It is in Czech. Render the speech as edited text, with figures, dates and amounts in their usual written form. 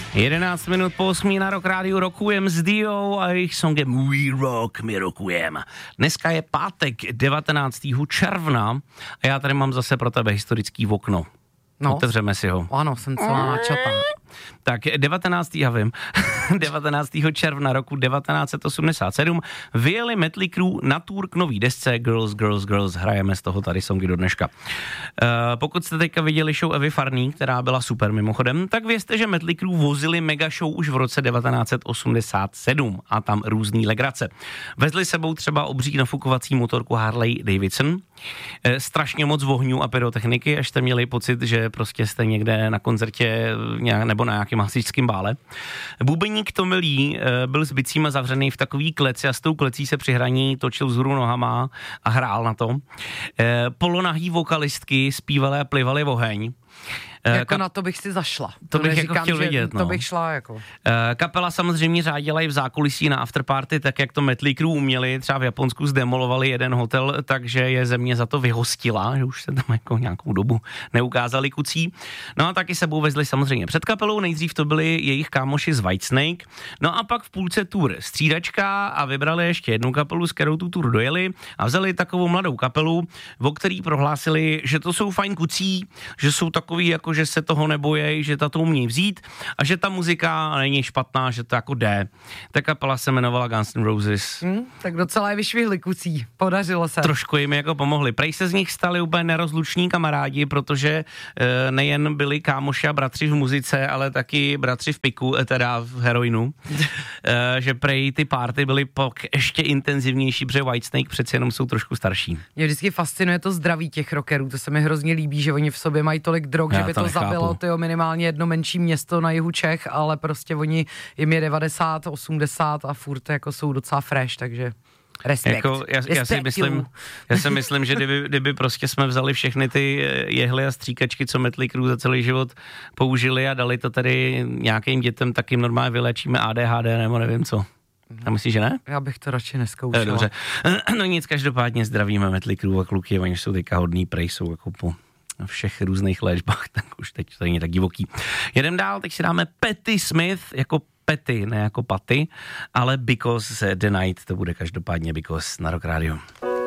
11 minut po 8 na Rock Rádiu rokujem s Dio a jejich songem We Rock, my rokujem. Dneska je pátek 19. června a já tady mám zase pro tebe historický okno. No, otevřeme si ho. Ano, jsem celá načatá. Tak 19. června roku 1987 vyjeli Mötley Crüe na tour k nový desce Girls, Girls, Girls. Hrajeme z toho tady songy do dneška. Pokud jste teďka viděli show Evy Farný, která byla super mimochodem, tak vězte, že Mötley Crüe vozili mega show už v roce 1987 a tam různý legrace. Vezli sebou třeba obří nafukovací motorku Harley Davidson, strašně moc vohňů a pyrotechniky, až jste měli pocit, že prostě jste někde na koncertě nebo na nějakém hasičském bále. Bubeník Tommy Lee byl s bicíma zavřený v takový kleci a s tou klecí se při hraní točil vzhůru nohama a hrál na to. Polonahý vokalistky zpívaly a plivaly oheň. Na to bych si zašla. To bych jako chtěl vidět, no. To bych šla jako. Kapela samozřejmě řádila i v zákulisí na afterparty, tak jak to Mötley Crüe uměli, třeba v Japonsku zdemolovali jeden hotel, takže je země za to vyhostila, že už se tam jako nějakou dobu neukázali kucí. No a taky sebou vezli samozřejmě před kapelou, nejdřív to byli jejich kámoši z Whitesnake, no a pak v půlce tour střídačka a vybrali ještě jednu kapelu, s kterou tu tour dojeli a vzali takovou mladou kapelu, o který prohlásili, že to jsou fajn kucí, že jsou takový jako, že se toho nebojí, že to umí vzít a že ta muzika není špatná, že to jako jde. Ta kapela se jmenovala Guns N' Roses. Tak docela je vyšvihli kucí, podařilo se. Trošku jim jako pomohli. Prej se z nich stali úplně nerozluční kamarádi, protože nejen byli kámoši a bratři v muzice, ale taky bratři v piku, teda v heroinu. Že prej ty party byly pak ještě intenzivnější, protože Whitesnake přeci jenom jsou trošku starší. Mě vždycky fascinuje to zdraví těch rockerů, to se mi hrozně líbí, že oni v sobě mají tolik drog, že by to zabilo minimálně jedno menší město na jihu Čech, ale prostě oni, jim je 90, 80 a furt jako jsou docela fresh, takže respekt. Jako, já si myslím, že kdyby prostě jsme vzali všechny ty jehly a stříkačky, co Mötley Crüe za celý život použili a dali to tady nějakým dětem, tak jim normálně vylečíme ADHD nebo nevím co. A myslíš, že ne? Já bych to radši neskoušel. Dobře. No nic, každopádně zdravíme Mötley Crüe a kluky, oni jsou teďka hodný, prej jsou jako po všech různých léčbách, tak už teď to není tak divoký. Jedem dál, teď si dáme Patti Smith, jako Patty, ne jako Patty, ale Because the Night, to bude každopádně Because na Rock Radio.